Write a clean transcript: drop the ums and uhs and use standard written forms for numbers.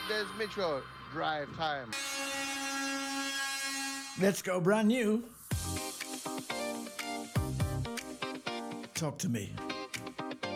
Des Mitchell, Drive Time. Let's go, brand new. Talk to me.